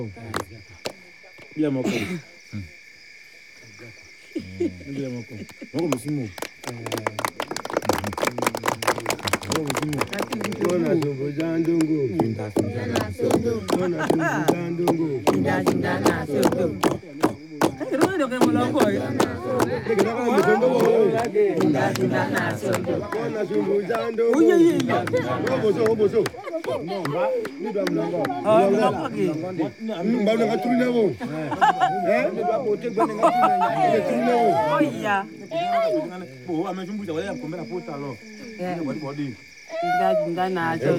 Dia moko. Dia moko. Moko msimu. Ona sobo jandungu. Jinda sodo. Ona sobo jandungu. Jinda na sodo. Rodo ke muloko. Jinda na sodo. Ona sobo jandungu. Uye. Oboso. No, ba ni do mlongo. Mba nga tuli nawo. Ni do bote bane nga tuli nawo. Oya. Bo amejumbuza wale ya komera pota lo. Body. Jinda na sodo.